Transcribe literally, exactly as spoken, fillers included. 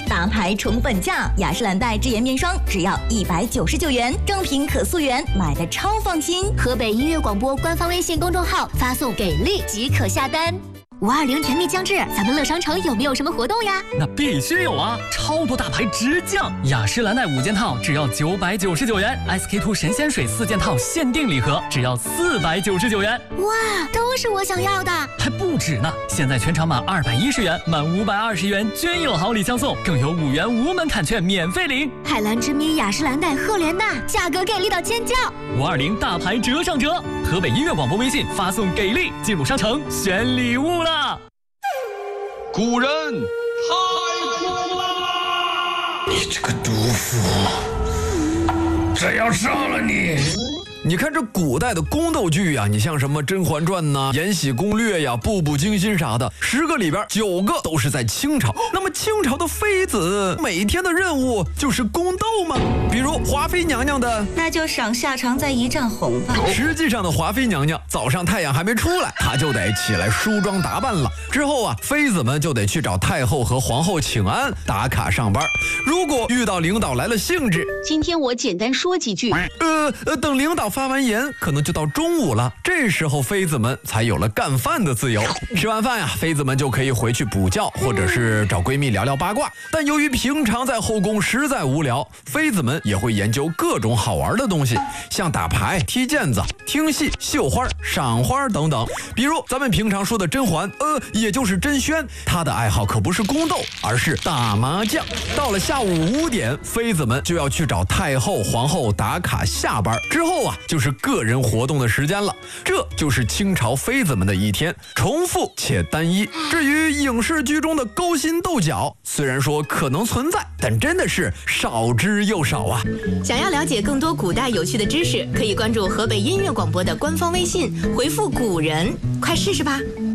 大牌宠本价，雅诗兰黛智颜面霜只要一百九十九元，正品可溯源，买的超放心。 河北音乐广播官方微信公众号发送“给力”即可下单。五二零甜蜜将至，咱们乐商城有没有什么活动呀？ 那必须有啊！超多大牌直降，雅诗兰黛五件套只要九百九十九元 ，S K two 神仙水四件套限定礼盒只要四百九十九元。 哇，都是我想要的！ 还不止呢！现在全场满二百一十元，满五百二十元均有好礼相送，更有五元无门槛券免费领。 海蓝之谜、雅诗兰黛、赫莲娜，价格给力到尖叫！ 五二零大牌折上折，河北音乐广播微信发送“给力”进入商城选礼物了。 古人太苦了！ 你这个毒妇，真要杀了你！你看这古代的宫斗剧呀、啊，你像什么《甄嬛传》呐、《延禧攻略》呀、《步步惊心》啥的，十个里边九个都是在清朝。那么清朝的妃子每天的任务就是宫斗吗？比如华妃娘娘的， 那就赏下场再一战红吧。 实际上的华妃娘娘早上太阳还没出来，她就得起来梳妆打扮了。之后啊，妃子们就得去找太后和皇后请安，打卡上班。如果遇到领导来了兴致， 今天我简单说几句。 呃呃，等领导发完言，可能就到中午了。这时候妃子们才有了干饭的自由。吃完饭呀，妃子们就可以回去补觉，或者是找闺蜜聊聊八卦。但由于平常在后宫实在无聊，妃子们也会研究各种好玩的东西，像打牌、踢毽子、听戏、绣花、赏花等等。比如咱们平常说的甄嬛，呃，也就是甄轩，她的爱好可不是宫斗，而是打麻将。到了下午五点，妃子们就要去找太后、皇后打卡下班，之后啊，就是个人活动的时间了。这就是清朝妃子们的一天，重复且单一。至于影视剧中的勾心斗角，虽然说可能存在，但真的是少之又少啊。 想要了解更多古代有趣的知识，可以关注河北音乐广播的官方微信，回复古人，快试试吧。